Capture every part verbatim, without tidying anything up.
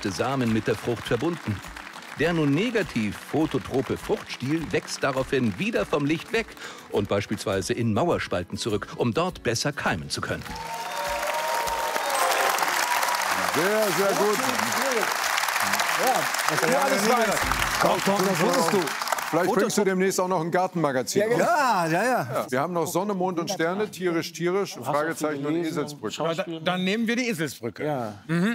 kleinste Samen mit der Frucht verbunden. Der nun negativ phototrope Fruchtstiel wächst daraufhin wieder vom Licht weg und beispielsweise in Mauerspalten zurück, um dort besser keimen zu können. Sehr, sehr gut. Ja, was du alles weißt. Komm, komm, das wusstest du. Vielleicht bringst du demnächst auch noch ein Gartenmagazin. Ja, ja, ja, ja. Wir haben noch Sonne, Mond und Sterne, tierisch, tierisch, Fragezeichen und Eselsbrücke. Da, dann nehmen wir die Eselsbrücke. Ja. Mhm.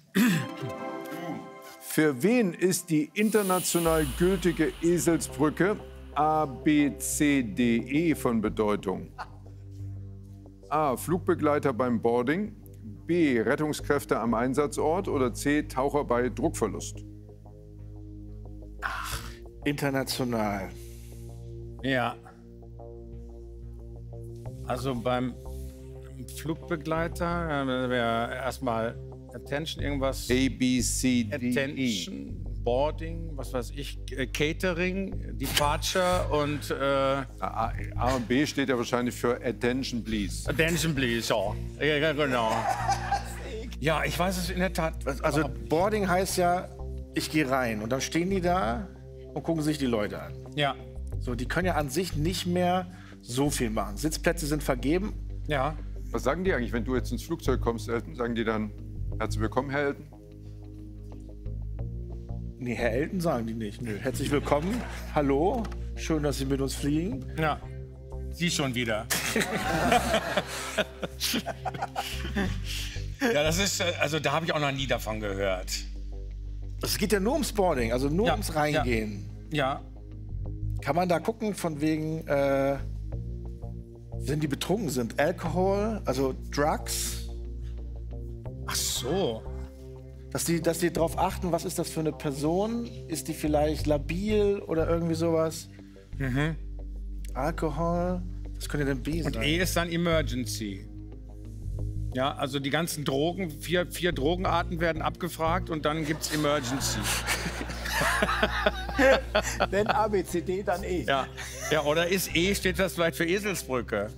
Für wen ist die international gültige Eselsbrücke A, B, C, D, E von Bedeutung? A, Flugbegleiter beim Boarding, B, Rettungskräfte am Einsatzort oder C, Taucher bei Druckverlust? Ach, international. Ja. Also beim Flugbegleiter äh, wäre erstmal Attention, irgendwas. A, B, C, D, E. Attention, Boarding, was weiß ich, äh, Catering, Departure und. Äh, A, A und B steht ja wahrscheinlich für Attention, please. Attention, please, ja. Ja, genau. Ja, ich weiß es in der Tat. Also Boarding heißt ja, ich gehe rein und dann stehen die da und gucken sich die Leute an. Ja. So, die können ja an sich nicht mehr so viel machen. Sitzplätze sind vergeben. Ja. Was sagen die eigentlich, wenn du jetzt ins Flugzeug kommst, Elton? Sagen die dann, herzlich willkommen, Herr Elton? Nee, Herr Elton sagen die nicht. Nö. Herzlich willkommen, hallo, schön, dass Sie mit uns fliegen. Ja, Sie schon wieder. Ja, das ist, also da habe ich auch noch nie davon gehört. Es geht ja nur ums Boarding, also nur Ja, ums Reingehen. Ja. Kann man da gucken, von wegen, äh, wenn die betrunken sind? Alkohol, also Drugs? Ach so. Dass die, dass die darauf achten, was ist das für eine Person? Ist die vielleicht labil oder irgendwie sowas? Mhm. Alkohol, das könnte denn B sein. Und E ist dann Emergency. Ja, also die ganzen Drogen, vier, vier Drogenarten werden abgefragt und dann gibt's Emergency. Wenn A, B, C, D, dann E. Ja. Ja, oder ist E, steht das vielleicht für Eselsbrücke?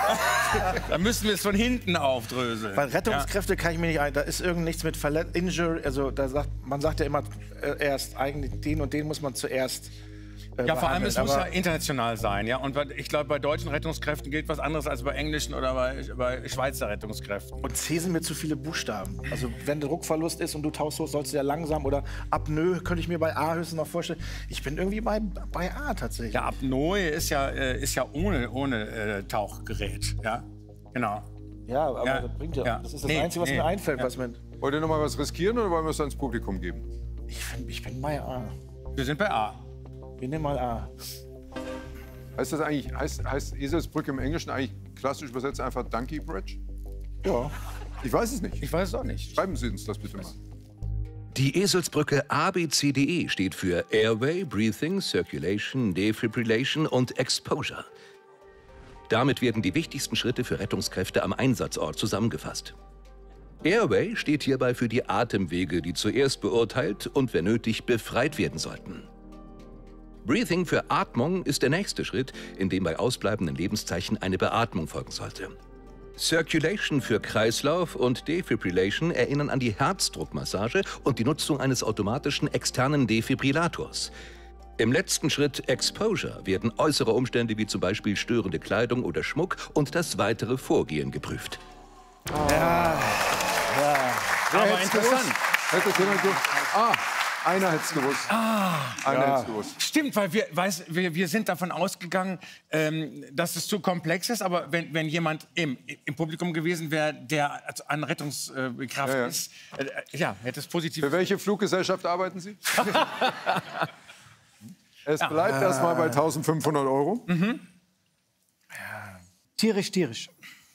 Da müssen wir es von hinten aufdröseln. Bei Rettungskräfte kann ich mir nicht ein, da ist irgend nichts mit Verlet Injury, also da sagt, man sagt ja immer äh, erst, eigentlich den und den muss man zuerst äh, Ja, vor allem, es muss ja aber international sein. Ja? Und bei, ich glaube, bei deutschen Rettungskräften gilt was anderes als bei englischen oder bei, bei Schweizer Rettungskräften. Und C sind mir zu viele Buchstaben. Also wenn Druckverlust ist und du tauchst hoch, sollst du ja langsam oder Apnoe, könnte ich mir bei A höchstens noch vorstellen. Ich bin irgendwie bei, bei A tatsächlich. Ja, Apnoe ist ja, äh, ist ja ohne, ohne äh, Tauchgerät. Ja, genau. Ja, aber Ja. das bringt ja. Ja. Das ist das Nee, Einzige, was nee. mir einfällt. Ja. Was mir, Wollt ihr noch mal was riskieren oder wollen wir es ans Publikum geben? ich, find, ich bin bei A. Wir sind bei A. Wir nehmen mal A. Heißt das eigentlich, heißt, heißt Eselsbrücke im Englischen eigentlich klassisch übersetzt einfach Donkey Bridge? Ja. Ich weiß es nicht. Ich weiß es auch nicht. Schreiben Sie uns das bitte mal. Die Eselsbrücke A B C D E steht für Airway, Breathing, Circulation, Defibrillation und Exposure. Damit werden die wichtigsten Schritte für Rettungskräfte am Einsatzort zusammengefasst. Airway steht hierbei für die Atemwege, die zuerst beurteilt und, wenn nötig, befreit werden sollten. Breathing für Atmung ist der nächste Schritt, in dem bei ausbleibenden Lebenszeichen eine Beatmung folgen sollte. Circulation für Kreislauf und Defibrillation erinnern an die Herzdruckmassage und die Nutzung eines automatischen externen Defibrillators. Im letzten Schritt Exposure werden äußere Umstände wie zum Beispiel störende Kleidung oder Schmuck und das weitere Vorgehen geprüft. Ja. Ja. Aber interessant. Hätte es jemand gewusst? Ah, einer hätte es gewusst. Ah, einer ja. hätte es gewusst. Stimmt, weil wir, weiß, wir, wir sind davon ausgegangen, ähm, dass es zu komplex ist. Aber wenn, wenn jemand im, im Publikum gewesen wäre, der also an Rettungskraft Ja, ja. ist, äh, ja, hätte es positiv. Für welche Fluggesellschaft arbeiten Sie? Es bleibt erst mal bei eintausendfünfhundert Euro. Mhm. Tierisch, tierisch.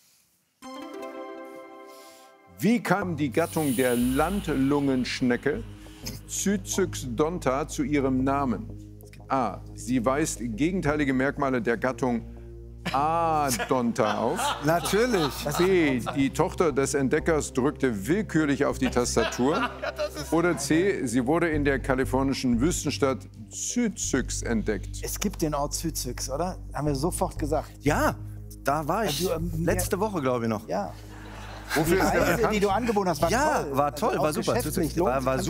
Wie kam die Gattung der Landlungenschnecke Cyzyx donta zu ihrem Namen? A. Sie weist gegenteilige Merkmale der Gattung A. donta auf. Natürlich. B. Die Tochter des Entdeckers drückte willkürlich auf die Tastatur. Oder C. Sie wurde in der kalifornischen Wüstenstadt Cyzyx entdeckt. Es gibt den Ort Cyzyx, oder? Haben wir sofort gesagt. Ja, da war ich. Also, ähm, Letzte Woche, glaube ich noch. Ja. Wofür Die ist der Reise, bekannt? die du angeboten hast, war Ja, toll. war toll, Also war auch super. geschäftlich War, war lohnt sich